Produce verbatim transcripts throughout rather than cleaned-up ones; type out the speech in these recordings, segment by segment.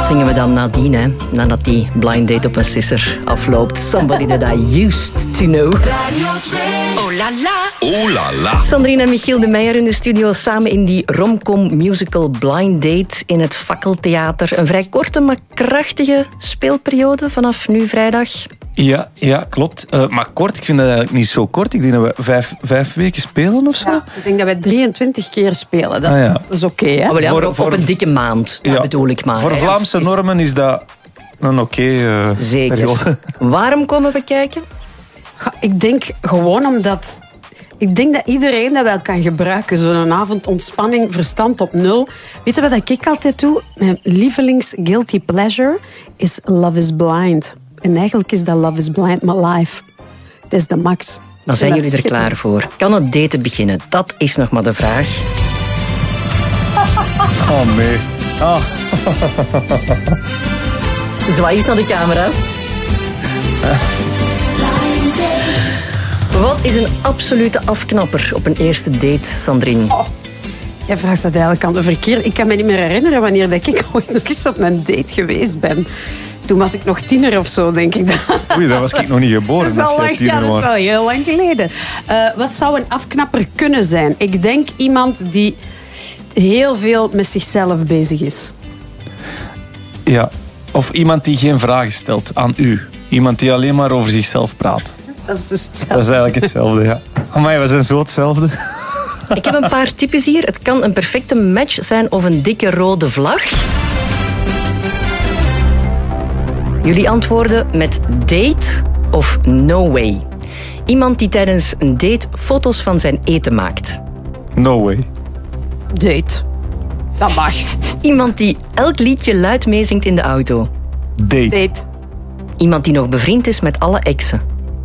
zingen we dan nadien, hè? Nadat die blind date op een sisser afloopt. Somebody that I used to know. Oh la la. Oh la la. Sandrine en Michiel de Meijer in de studio samen in die romcom musical Blind Date in het Fakkeltheater. Een vrij korte, maar krachtige speelperiode vanaf nu vrijdag. Ja, ja, klopt. Uh, maar kort, ik vind dat eigenlijk niet zo kort. Ik denk dat we vijf, vijf weken spelen of zo. Ja, ik denk dat wij drieëntwintig keer spelen. Dat is, ah, ja. is oké, okay, hè? Oh, ja, voor, op, voor, op een dikke maand, ja, bedoel ik maar. Voor hè. Vlaamse is, normen is dat een oké okay, uh, Zeker. periode. Waarom komen we kijken? Ik denk gewoon omdat... Ik denk dat iedereen dat wel kan gebruiken. Zo'n avond ontspanning, verstand op nul. Weet je wat ik altijd doe? Mijn lievelings guilty pleasure is Love is Blind. En eigenlijk is dat Love is Blind, maar live. Het is de max. Dan zijn jullie er klaar voor. Kan het daten beginnen? Dat is nog maar de vraag. Oh nee. Oh. Zwaai eens naar de camera. Wat is een absolute afknapper op een eerste date, Sandrine? Oh, jij vraagt dat eigenlijk aan de verkeer. Ik kan me niet meer herinneren wanneer dat ik ooit nog eens op een date geweest ben. Toen was ik nog tiener of zo, denk ik. Oei, dat was ik nog niet geboren. Dat is al, lang, ja, dat is al heel lang geleden. Uh, wat zou een afknapper kunnen zijn? Ik denk iemand die heel veel met zichzelf bezig is. Ja, of iemand die geen vragen stelt aan u. Iemand die alleen maar over zichzelf praat. Dat is dus hetzelfde. Dat is eigenlijk hetzelfde, ja. Amai, we zijn zo hetzelfde. Ik heb een paar types hier. Het kan een perfecte match zijn of een dikke rode vlag. Jullie antwoorden met date of no way. Iemand die tijdens een date foto's van zijn eten maakt. No way. Date. Dat mag. Iemand die elk liedje luid meezingt in de auto. Date. Date. Iemand die nog bevriend is met alle exen.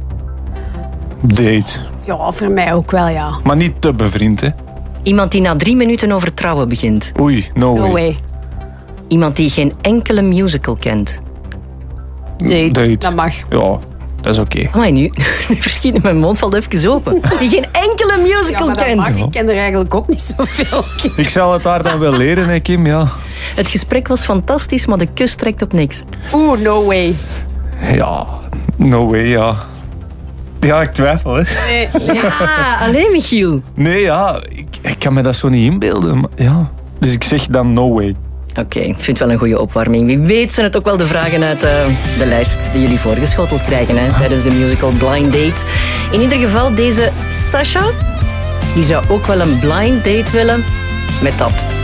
Date. Ja, voor mij ook wel, ja. Maar niet te bevriend, hè. Iemand die na drie minuten over trouwen begint. Oei, no, No way. way. Iemand die geen enkele musical kent. Date. Date. Dat mag. Ja, dat is oké. Okay. Amai, nu, nu verschiet in mijn mond, valt even open. Die geen enkele musical Ja, maar dat kent. mag. Ik ken er eigenlijk ook niet zoveel. Ik zal het haar dan wel leren, hè, Kim, ja. Het gesprek was fantastisch, maar de kus trekt op niks. Oeh, no way. Ja, no way, ja. Ja, ik twijfel, hè. Nee. Ja, alleen Michiel. Nee, ja, ik, ik kan me dat zo niet inbeelden. Maar, ja. Dus ik zeg dan no way. Oké, okay, ik vind het wel een goede opwarming. Wie weet zijn het ook wel de vragen uit uh, de lijst die jullie voorgeschoteld krijgen hè, tijdens de musical Blind Date. In ieder geval, deze Sasha, die zou ook wel een blind date willen met dat